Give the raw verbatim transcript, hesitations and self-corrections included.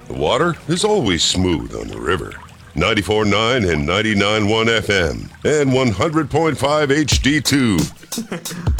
The water is always smooth on the river. ninety-four point nine and ninety-nine point one F M and one hundred point five H D two.